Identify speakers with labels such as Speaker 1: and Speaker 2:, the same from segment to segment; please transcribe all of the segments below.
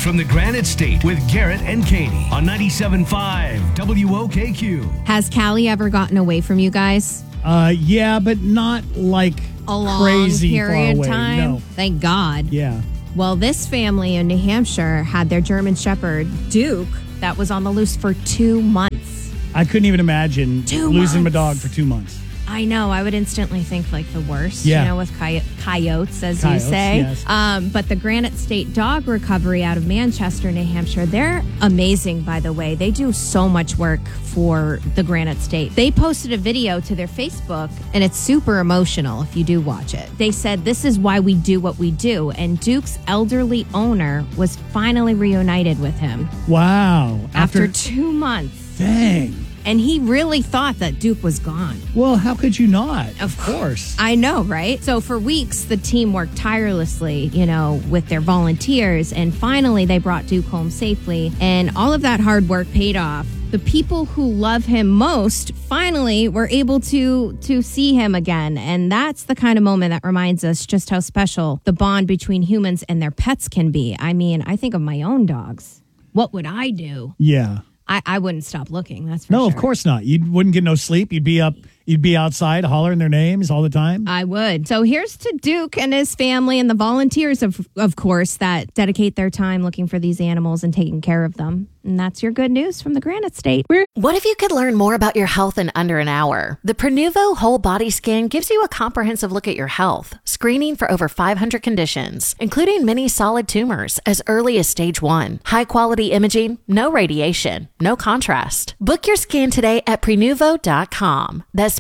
Speaker 1: from the Granite State with Garrett and Katie on 97.5 WOKQ.
Speaker 2: Has Callie ever gotten away from you guys?
Speaker 3: Yeah, but not like
Speaker 2: a long
Speaker 3: crazy
Speaker 2: period
Speaker 3: far away.
Speaker 2: time?
Speaker 3: No.
Speaker 2: Thank God.
Speaker 3: Yeah.
Speaker 2: Well, this family in New Hampshire had their German Shepherd, Duke, that was on the loose for 2 months.
Speaker 3: I couldn't even imagine losing my dog for 2 months.
Speaker 2: I know. I would instantly think like the worst,
Speaker 3: Yeah.
Speaker 2: you know, with coyotes, as
Speaker 3: Coyotes,
Speaker 2: you say.
Speaker 3: yes.
Speaker 2: But the Granite State Dog Recovery out of Manchester, New Hampshire, they're amazing, by the way. They do so much work for the Granite State. They posted a video to their Facebook, and it's super emotional if you do watch it. They said, "This is why we do what we do." And Duke's elderly owner was finally reunited with him.
Speaker 3: Wow.
Speaker 2: After 2 months.
Speaker 3: Dang.
Speaker 2: And he really thought that Duke was gone.
Speaker 3: Well, how could you not?
Speaker 2: Of
Speaker 3: course.
Speaker 2: I know, right? So for weeks, the team worked tirelessly, you know, with their volunteers. And finally, they brought Duke home safely. And all of that hard work paid off. The people who love him most finally were able to see him again. And that's the kind of moment that reminds us just how special the bond between humans and their pets can be. I mean, I think of my own dogs. What would I do?
Speaker 3: Yeah.
Speaker 2: I wouldn't stop looking, that's for sure.
Speaker 3: No, of course not. You wouldn't get no sleep. You'd be outside hollering their names all the time.
Speaker 2: I would. So here's to Duke and his family and the volunteers, of course, that dedicate their time looking for these animals and taking care of them. And that's your good news from the Granite State.
Speaker 4: What if you could learn more about your health in under an hour? The Prenuvo Whole Body Scan gives you a comprehensive look at your health, screening for over 500 conditions, including many solid tumors as early as stage 1. High-quality imaging, no radiation, no contrast. Book your scan today at Prenuvo.com. That's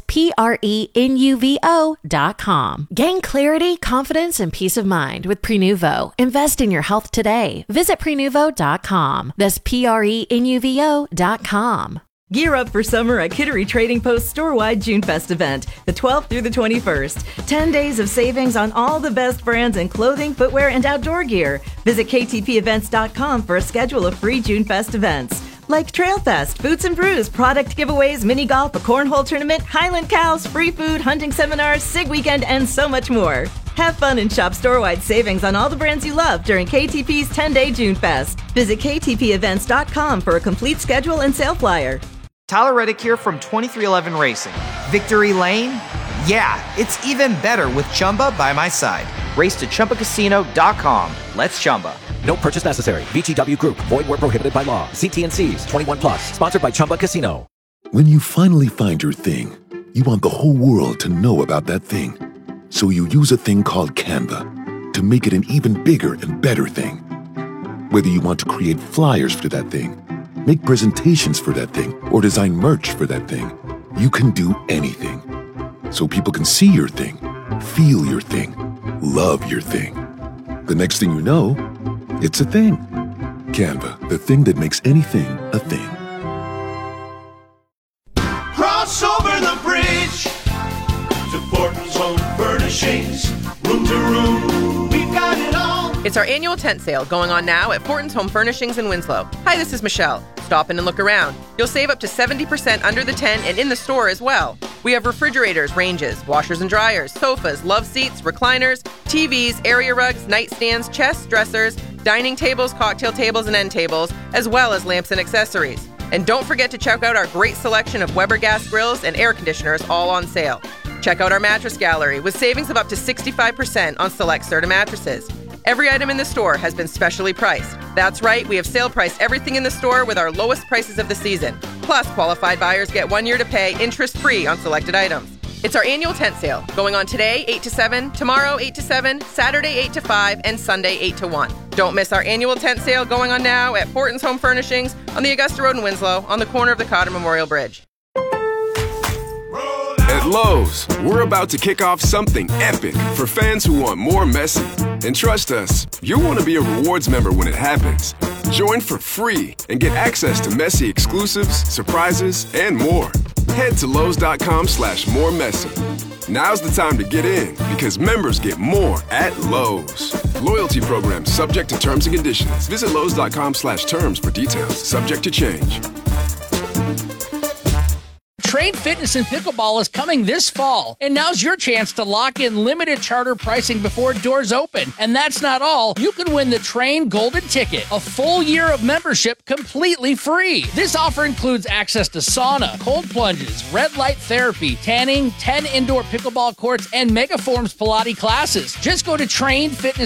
Speaker 4: Prenuvo.com. Gain clarity, confidence, and peace of mind with Prenuvo. Invest in your health today. Visit Prenuvo.com. That's Prenuvo.com.
Speaker 5: Gear up for summer at Kittery Trading Post store-wide June Fest event, the 12th through the 21st. 10 days of savings on all the best brands in clothing, footwear, and outdoor gear. Visit ktpevents.com for a schedule of free June Fest events. Like Trail Fest, Boots and Brews, product giveaways, mini golf, a cornhole tournament, Highland Cows, free food, hunting seminars, SIG weekend, and so much more. Have fun and shop store-wide savings on all the brands you love during KTP's 10-day June Fest. Visit ktpevents.com for a complete schedule and sale flyer.
Speaker 6: Tyler Reddick here from 2311 Racing. Victory Lane? Yeah, it's even better with Chumba by my side. Race to ChumbaCasino.com. Let's Chumba.
Speaker 7: No purchase necessary. VGW Group. Void where prohibited by law. See T&Cs. 21 plus. Sponsored by Chumba Casino.
Speaker 8: When you finally find your thing, you want the whole world to know about that thing. So you use a thing called Canva to make it an even bigger and better thing. Whether you want to create flyers for that thing, make presentations for that thing, or design merch for that thing, you can do anything. So people can see your thing, feel your thing, love your thing. The next thing you know, it's a thing. Canva, the thing that makes anything a thing.
Speaker 9: Cross over the bridge to Fortin's Home Furnishings. Room to room, we've got it all.
Speaker 10: It's our annual tent sale going on now at Fortin's Home Furnishings in Winslow. Hi, this is Michelle. Stop in and look around. You'll save up to 70% under the tent and in the store as well. We have refrigerators, ranges, washers and dryers, sofas, love seats, recliners, TVs, area rugs, nightstands, chests, dressers, dining tables, cocktail tables, and end tables, as well as lamps and accessories. And don't forget to check out our great selection of Weber gas grills and air conditioners, all on sale. Check out our mattress gallery with savings of up to 65% on select Serta mattresses. Every item in the store has been specially priced. That's right, we have sale priced everything in the store with our lowest prices of the season. Plus, qualified buyers get 1 year to pay interest-free on selected items. It's our annual tent sale, going on today, 8 to 7, tomorrow, 8 to 7, Saturday, 8 to 5, and Sunday, 8 to 1. Don't miss our annual tent sale going on now at Fortin's Home Furnishings on the Augusta Road in Winslow on the corner of the Cotter Memorial Bridge.
Speaker 11: At Lowe's, we're about to kick off something epic for fans who want more Messi. And trust us, you'll want to be a rewards member when it happens. Join for free and get access to Messi exclusives, surprises, and more. Head to Lowe's.com/more Messi. Now's the time to get in because members get more at Lowe's. Loyalty program subject to terms and conditions. Visit Lowe's.com/terms for details. Subject to change.
Speaker 12: Train Fitness and Pickleball is coming this fall, and now's your chance to lock in limited charter pricing before doors open. And that's not all. You can win the Train Golden Ticket, a full year of membership completely free. This offer includes access to sauna, cold plunges, red light therapy, tanning, 10 indoor pickleball courts, and Megaforms Pilates classes. Just go to Train Fitness